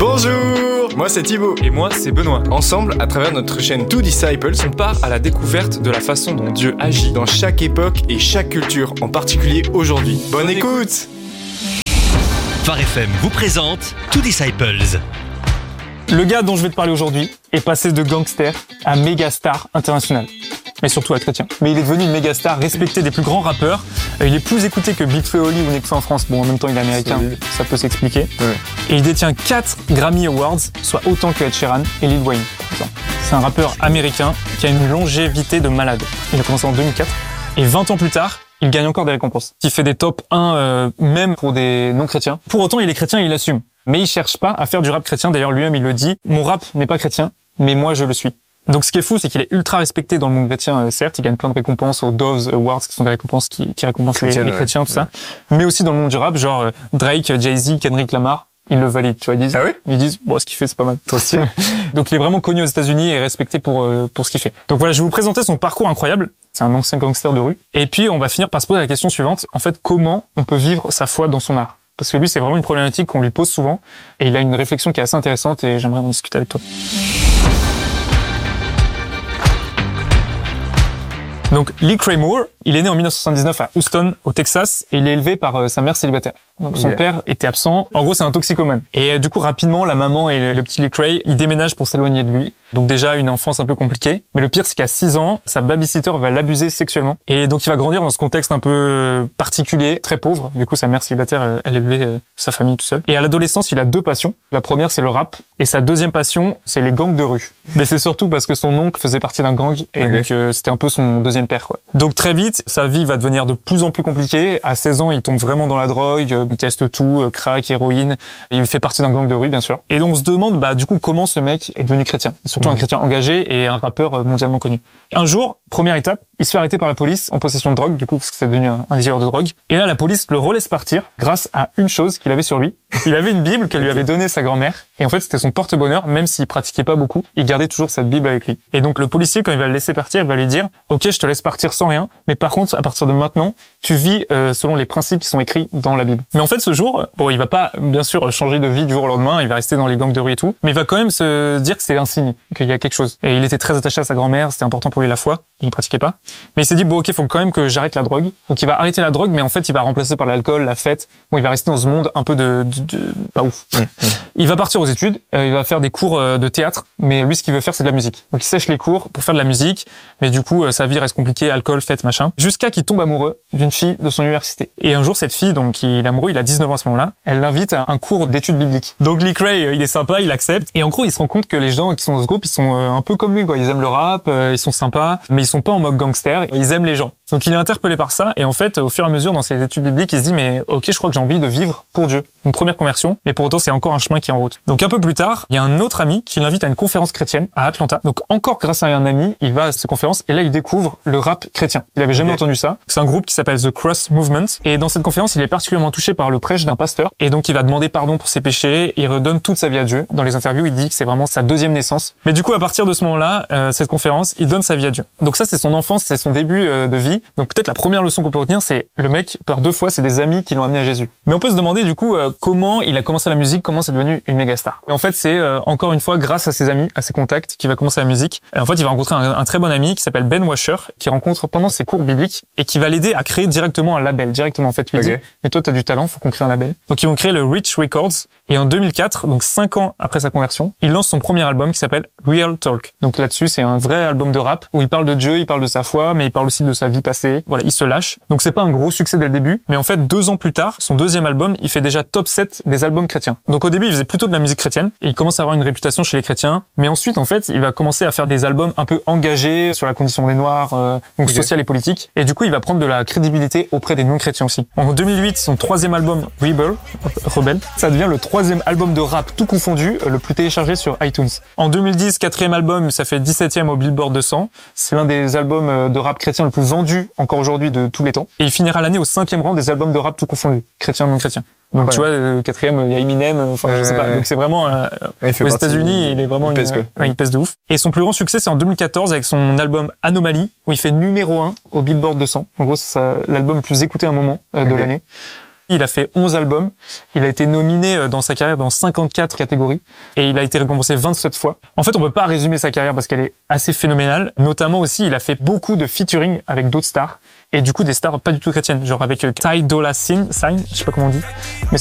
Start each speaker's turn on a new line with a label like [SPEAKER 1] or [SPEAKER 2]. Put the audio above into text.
[SPEAKER 1] Bonjour, moi c'est Thibaut.
[SPEAKER 2] Et moi c'est Benoît.
[SPEAKER 1] Ensemble, à travers notre chaîne Two Disciples,
[SPEAKER 2] On part à la découverte de la façon dont Dieu agit
[SPEAKER 1] dans chaque époque et chaque culture, en particulier aujourd'hui. Bonne écoute.
[SPEAKER 3] Phare FM vous présente Two Disciples.
[SPEAKER 4] Le gars dont je vais te parler aujourd'hui est passé de gangster à méga star international. Mais surtout à chrétien. Mais il est devenu une méga star, respecté des plus grands rappeurs. Il est plus écouté que Big Flo et Oli ou Nekfeu en France. Bon, en même temps, il est américain, ça peut s'expliquer. Ouais. Et il détient 4 Grammy Awards, soit autant que Ed Sheeran et Lil Wayne, par exemple. C'est un rappeur américain qui a une longévité de malade. Il a commencé en 2004. Et 20 ans plus tard, il gagne encore des récompenses. Il fait des top 1, même pour des non-chrétiens. Pour autant, il est chrétien et il l'assume. Mais il cherche pas à faire du rap chrétien. D'ailleurs, lui-même, il le dit. Mon rap n'est pas chrétien, mais moi, je le suis. Donc, ce qui est fou, c'est qu'il est ultra respecté dans le monde chrétien, certes. Il gagne plein de récompenses aux Doves Awards, qui sont des récompenses qui récompensent les chrétiens, tout ça. Mais aussi dans le monde du rap, genre Drake, Jay-Z, Kendrick Lamar, ils le valident, tu vois. Ils disent, bon, ce qu'il fait, c'est pas mal. Donc, il est vraiment connu aux États-Unis et respecté pour ce qu'il fait. Donc voilà, je vais vous présenter son parcours incroyable. C'est un ancien gangster de rue. Et puis, on va finir par se poser la question suivante. En fait, comment on peut vivre sa foi dans son art? Parce que lui, c'est vraiment une problématique qu'on lui pose souvent. Et il a une réflexion qui est assez intéressante et j'aimerais en discuter avec toi. Donc, Lecrae Moore, il est né en 1979 à Houston, au Texas, et il est élevé par sa mère célibataire. Donc, son père était absent. En gros, c'est un toxicomane. Et du coup, rapidement, la maman et le petit Lecrae, ils déménagent pour s'éloigner de lui. Donc déjà, une enfance un peu compliquée. Mais le pire, c'est qu'à 6 ans, sa babysitter va l'abuser sexuellement. Et donc, il va grandir dans ce contexte un peu particulier, très pauvre. Du coup, sa mère célibataire, elle élevait sa famille tout seul. Et à l'adolescence, il a 2 passions. La première, c'est le rap. Et sa deuxième passion, c'est les gangs de rue. Mais c'est surtout parce que son oncle faisait partie d'un gang. Et donc, c'était un peu son deuxième père, quoi. Donc, très vite, sa vie va devenir de plus en plus compliquée. À 16 ans, il tombe vraiment dans la drogue. Il teste tout, crack, héroïne. Il fait partie d'un gang de rue, bien sûr. Et donc, on se demande, du coup, comment ce mec est devenu chrétien. Surtout un chrétien engagé et un rappeur mondialement connu. Un jour, première étape, il se fait arrêter par la police en possession de drogue, du coup, parce que c'est devenu un dealer de drogue. Et là, la police le relaisse partir grâce à une chose qu'il avait sur lui. Il avait une Bible qu'elle lui avait donnée sa grand-mère. Et en fait, c'était son porte-bonheur, même s'il pratiquait pas beaucoup, il gardait toujours cette Bible avec lui. Et donc, le policier, quand il va le laisser partir, il va lui dire, OK, je te laisse partir sans rien, mais par contre, à partir de maintenant, tu vis selon les principes qui sont écrits dans la Bible. Mais en fait, ce jour, bon, il va pas, bien sûr, changer de vie du jour au lendemain, il va rester dans les gangs de rue et tout, mais il va quand même se dire que c'est un signe, qu'il y a quelque chose. Et il était très attaché à sa grand-mère, c'était important pour lui la foi, il ne pratiquait pas. Mais il s'est dit, bon, OK, faut quand même que j'arrête la drogue. Donc, il va arrêter la drogue, mais en fait, il va remplacer par l'alcool, la fête. Bon, il va rester dans ce monde un peu pas ouf. Il va partir aux études, il va faire des cours de théâtre, mais lui, ce qu'il veut faire, c'est de la musique. Donc, il sèche les cours pour faire de la musique, mais du coup, sa vie reste compliquée, alcool, fête, machin, jusqu'à qu'il tombe amoureux d'une fille de son université. Et un jour, cette fille, donc, il est amoureux, il a 19 ans à ce moment-là, elle l'invite à un cours d'études bibliques. Donc, Lecrae, il est sympa, il accepte. Et en gros, il se rend compte que les gens qui sont dans ce groupe, ils sont un peu comme lui, quoi. Ils aiment le rap, ils sont sympas, mais ils sont pas en mode gangster, ils aiment les gens. Donc, il est interpellé par ça, et en fait, au fur et à mesure, dans ses études bibliques, il se dit, mais OK, je crois que j'ai envie de vivre pour Dieu. Une première conversion, mais pour autant, c'est encore un chemin qui est en route. Donc, un peu plus tard, il y a un autre ami qui l'invite à une conférence chrétienne à Atlanta. Donc, encore grâce à un ami, il va à cette conférence, et là, il découvre le rap chrétien. Il avait jamais entendu ça. C'est un groupe qui s'appelle The Cross Movement, et dans cette conférence, il est particulièrement touché par le prêche d'un pasteur, et donc, il va demander pardon pour ses péchés, il redonne toute sa vie à Dieu. Dans les interviews, il dit que c'est vraiment sa deuxième naissance. Mais du coup, à partir de ce moment-là, cette conférence, il donne sa vie à Dieu. Donc ça, c'est son enfance, c'est son début de vie. Donc peut-être la première leçon qu'on peut retenir, c'est le mec, par 2 fois, c'est des amis qui l'ont amené à Jésus. Mais on peut se demander du coup comment il a commencé la musique, comment c'est devenu une méga star. Et en fait, c'est encore une fois grâce à ses amis, à ses contacts, qu'il va commencer la musique. Et en fait, il va rencontrer un très bon ami qui s'appelle Ben Washer, qu'il rencontre pendant ses cours bibliques et qui va l'aider à créer directement un label. Directement, en fait, lui dit, mais toi, t'as du talent, faut qu'on crée un label. Donc ils vont créer le Rich Records. Et en 2004, donc 5 ans après sa conversion, il lance son premier album qui s'appelle Real Talk. Donc là-dessus, c'est un vrai album de rap où il parle de Dieu, il parle de sa foi, mais il parle aussi de sa vie passée. Voilà, il se lâche. Donc c'est pas un gros succès dès le début, mais en fait 2 ans plus tard, son deuxième album, il fait déjà top 7 des albums chrétiens. Donc au début, il faisait plutôt de la musique chrétienne et il commence à avoir une réputation chez les chrétiens, mais ensuite en fait, il va commencer à faire des albums un peu engagés sur la condition des Noirs, donc sociale et politique, et du coup, il va prendre de la crédibilité auprès des non-chrétiens aussi. En 2008, son 3e album Rebel, ça devient le 3e album de rap tout confondu, le plus téléchargé sur iTunes. En 2010, 4e album, ça fait 17e au Billboard 200. C'est l'un des albums de rap chrétien le plus vendu encore aujourd'hui de tous les temps. Et il finira l'année au 5e rang des albums de rap tout confondus, chrétien, non chrétien. Donc tu vois, 4e, il y a Eminem, je sais pas. Donc c'est vraiment aux États-Unis, il est vraiment il pèse de ouf. Et son plus grand succès, c'est en 2014 avec son album Anomaly, où il fait numéro 1 au Billboard 200. En gros, c'est l'album le plus écouté à un moment de l'année. Il a fait 11 albums. Il a été nominé dans sa carrière dans 54 catégories et il a été récompensé 27 fois. En fait, on peut pas résumer sa carrière parce qu'elle est assez phénoménale. Notamment aussi, il a fait beaucoup de featuring avec d'autres stars et du coup des stars pas du tout chrétiennes, genre avec Ty Dolla Sign, je sais pas comment on dit, mais